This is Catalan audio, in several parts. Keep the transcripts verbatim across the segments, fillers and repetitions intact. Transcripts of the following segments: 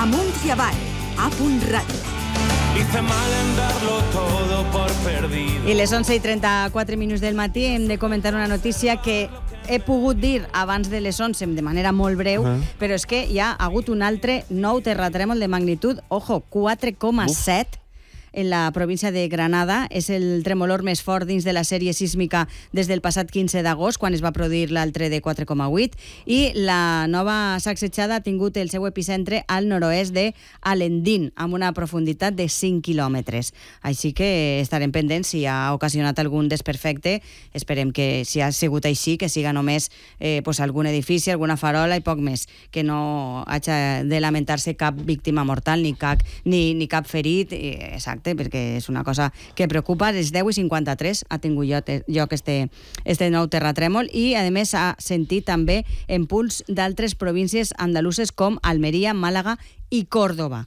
Amunt i avall, a punt ràdio. Hice mal en darlo todo por perdido. I les onze i trenta-quatre minuts del matí hem de comentar una notícia que he pogut dir abans de les onze de manera molt breu, uh -huh. però és que hi ha hagut un altre nou terratrèmol de magnitud, ojo, quatre coma set en la província de Granada. És el tremolor més fort dins de la sèrie sísmica des del passat quinze d'agost, quan es va produir l'altre de quatre coma vuit, i la nova sacsejada ha tingut el seu epicentre al nord-oest d'Alendín, amb una profunditat de cinc quilòmetres. Així que estarem pendents si ha ocasionat algun desperfecte. Esperem que, si ha sigut així, que siga només eh, pues algun edifici, alguna farola i poc més, que no hagi de lamentar-se cap víctima mortal ni cap, ni, ni cap ferit. Exacte, perquè és una cosa que preocupa. A les deu i cinquanta-tres ha tingut lloc este, este nou terratrèmol i, a més, ha sentit també en punts d'altres províncies andaluses com Almeria, Màlaga i Còrdoba.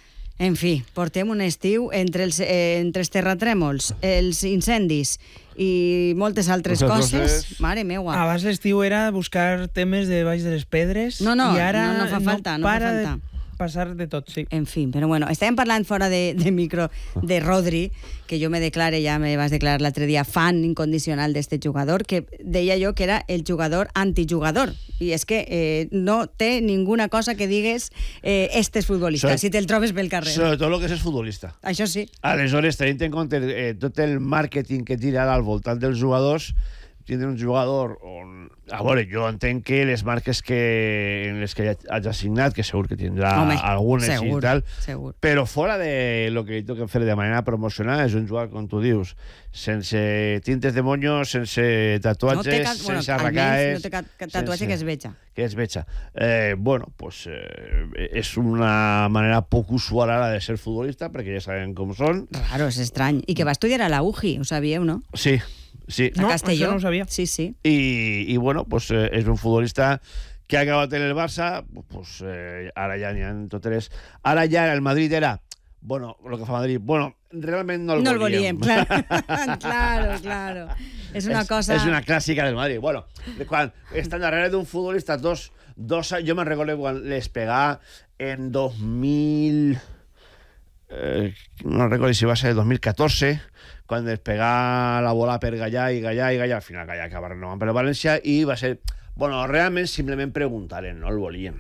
En fi, portem un estiu entre els, eh, entre els terratrèmols, els incendis i moltes altres coses. És... Mare meua. Abans l'estiu era buscar temes de baix de les pedres. No, no, i ara no, no fa falta. No para no fa falta. de passar de tot, sí. En fi, però bueno, estàvem parlant fora de, de micro de Rodri, que jo me declare, ja me vas declarar l'altre dia, fan incondicional d'este jugador, que deia jo que era el jugador antijugador. I és que eh, no té ninguna cosa que digues eh, este és futbolista, so, si te'l trobes pel carrer. Sobretot el que és futbolista. Això sí. Aleshores, tenint en compte eh, tot el màrqueting que tira al voltant dels jugadors, tindre un jugador on... A veure, jo entenc que les marques que en les que hagi assignat, que segur que tindrà Home, algunes segur, i tal, segur. Però fora de lo que li toquen fer de manera promocional, és un jugador, com tu dius, sense tintes de moño, sense tatuatges, no cap, bueno, sense arracaes... No té cap tatuatge sense, que es veja. Que es veja. Eh, bueno, pues eh, és una manera poc usual ara de ser futbolista, perquè ja sabem com són. Raro, és estrany. I que va estudiar a la U J I, ho sabíeu, no? Sí. Sí. A no, Castelló. Això no ho sabia. Sí, sí. I, i bueno, pues, eh, és un futbolista que ha acabat en el Barça, pues, eh, ara ja n'hi ha totes. Ara ja el Madrid era, bueno, el que fa Madrid, bueno, realment no el no volíem. No el volíem, claro, claro, claro. És una és, cosa... És una clàssica del Madrid. Bueno, quan estan darrere d'un futbolista, dos, dos, jo me'n recordo quan les pegà en dos mil... Eh, no recordo si va ser el dos mil catorze, quan despegà la bola per Gallà i Gallà i Gallà, al final Gallà acaba renovant per València, i va ser, bueno, realment simplement preguntaren, no el volien.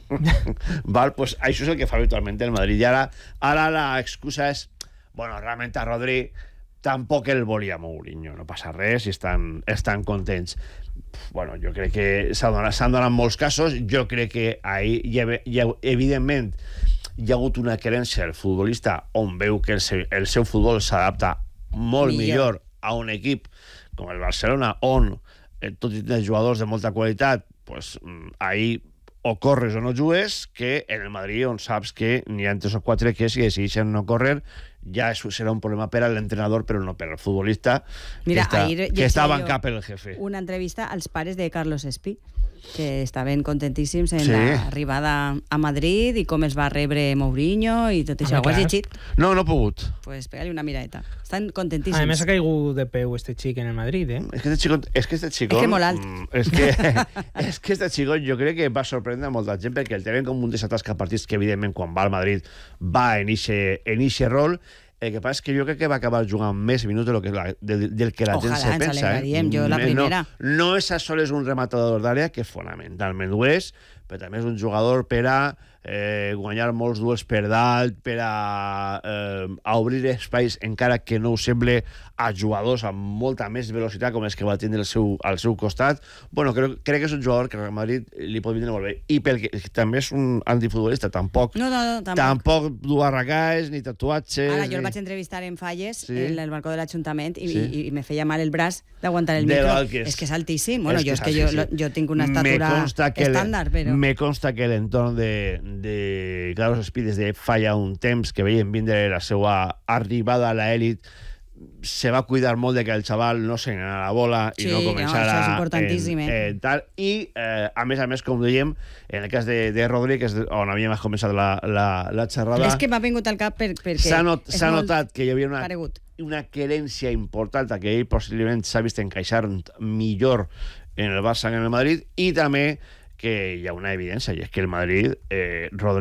Val, pues això és el que fa habitualment el Madrid, i ara, ara l'excusa és, bueno, realment a Rodri tampoc el volia Mourinho, no passa res i estan, estan contents. Bueno, jo crec que s'han donat, s'han donat molts casos, jo crec que ahir hi ha, hi ha, evidentment hi ha hagut una querència del futbolista on veu que el seu, el seu futbol s'adapta molt millor. millor a un equip com el Barcelona, on eh, tot i tenir jugadors de molta qualitat, pues, ahir o corres o no jugues, que en el Madrid, on saps que n'hi ha tres o quatre que si decideixen no córrer, ja serà un problema per a l'entrenador, però no per al futbolista. Mira, que, ahir està, que està bancat per el jefe. Una entrevista als pares de Carlos Espí, que estaven contentíssims en sí. l'arribada a Madrid i com es va rebre Mourinho i tot això. Ah, ho has llegit? No, no he pogut. Pues pega-li una miradeta. Estan contentíssims. A més ha caigut de peu este xic en el Madrid, eh? És que este xicot... És que este xicot... És que molt alt. Mm, és, que, és que este xicot jo crec que va sorprendre a molta gent, perquè el tenen com un desatasca partits que, evidentment, quan va al Madrid va en ixe rol. El que passa és que jo crec que va acabar jugant més minuts de lo que la, de, del que la Ojalà, gent se pensa. Ojalà, ens jo la primera. No, no és a soles un rematador d'àrea, que fonamentalment ho és, però també és un jugador per a eh, guanyar molts duels per dalt, per a, eh, a obrir espais, encara que no ho sembla, a jugadors amb molta més velocitat com els que va tindre el seu, al seu costat. Bueno, crec, crec que és un jugador que al Madrid li pot vindre molt bé. I perquè també és un antifutbolista, tampoc, no, no, no, tampoc. tampoc du arracaes ni tatuatges. Ara, jo el ni... vaig entrevistar en Falles, sí. en el balcó de l'Ajuntament, i, sí. i, i me feia mal el braç d'aguantar el de micro. que és, és que és altíssim. Bueno, és jo, és que jo, jo tinc una estatura estàndard, però... Me consta que l'entorn de, de Carlos Espí des de fa ja un temps que veiem vindre la seva arribada a l'elit, se va cuidar molt de que el xaval no se n'anara la bola i sí, no començara no, en, en, en tal. I, eh, a més a més, com dèiem, en el cas de, de Rodri, que és on havíem començat la, la, la xerrada... És que m'ha vingut al cap per, perquè... S'ha not, notat que hi havia una, paregut. una querència important, que ell possiblement s'ha vist encaixar millor en el Barça que en el Madrid, i també que hi ha una evidència, i és que el Madrid, eh, Rodri